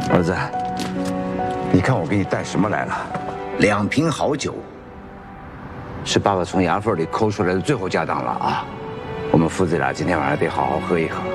儿子，你看我给你带什么来了 ？2瓶好酒， 是爸爸从牙缝里抠出来的最后家当了啊！我们父子俩今天晚上得好好喝一喝。